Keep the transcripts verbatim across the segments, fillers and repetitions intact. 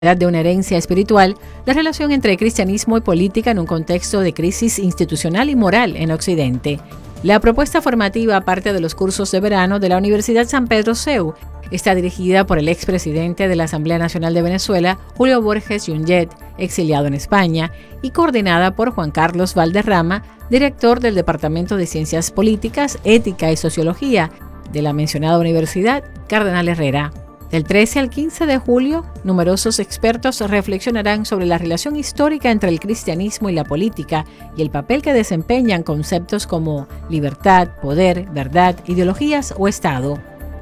de una herencia espiritual, la relación entre cristianismo y política en un contexto de crisis institucional y moral en Occidente. La propuesta formativa parte de los cursos de verano de la Universidad San Pedro C E U. Está dirigida por el expresidente de la Asamblea Nacional de Venezuela, Julio Borges Yunget, exiliado en España, y coordinada por Juan Carlos Valderrama, director del Departamento de Ciencias Políticas, Ética y Sociología de la mencionada Universidad Cardenal Herrera. Del trece al quince de julio, numerosos expertos reflexionarán sobre la relación histórica entre el cristianismo y la política y el papel que desempeñan conceptos como libertad, poder, verdad, ideologías o Estado.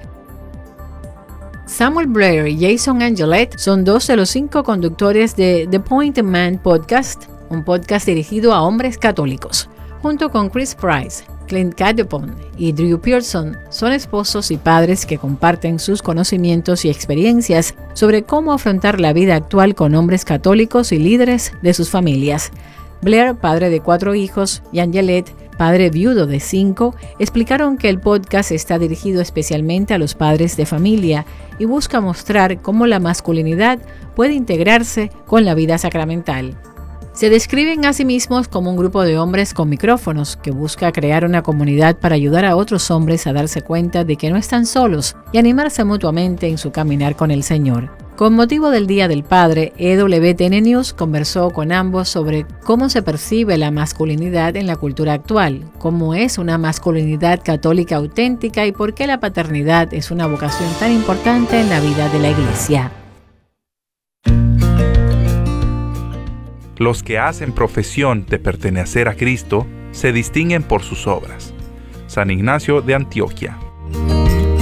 Samuel Blair y Jason Angelette son dos de los cinco conductores de The Point Man Podcast, un podcast dirigido a hombres católicos. Junto con Chris Price, Clint Cadepon y Drew Pearson, son esposos y padres que comparten sus conocimientos y experiencias sobre cómo afrontar la vida actual con hombres católicos y líderes de sus familias. Blair, padre de cuatro hijos, y Angelette, padre viudo de cinco, explicaron que el podcast está dirigido especialmente a los padres de familia y busca mostrar cómo la masculinidad puede integrarse con la vida sacramental. Se describen a sí mismos como un grupo de hombres con micrófonos que busca crear una comunidad para ayudar a otros hombres a darse cuenta de que no están solos y animarse mutuamente en su caminar con el Señor. Con motivo del Día del Padre, E W T N News conversó con ambos sobre cómo se percibe la masculinidad en la cultura actual, cómo es una masculinidad católica auténtica y por qué la paternidad es una vocación tan importante en la vida de la Iglesia. Los que hacen profesión de pertenecer a Cristo se distinguen por sus obras. San Ignacio de Antioquia.